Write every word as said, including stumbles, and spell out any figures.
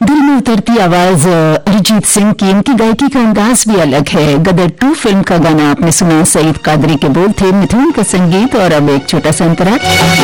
दिल में उतरती आवाज अरिजीत सिंह की, इनकी गायकी का अंदाज भी अलग है। गदर टू फिल्म का गाना आपने सुना, सईद कादरी के बोल थे, मिथुन का संगीत, और अब एक छोटा सा अंतराल।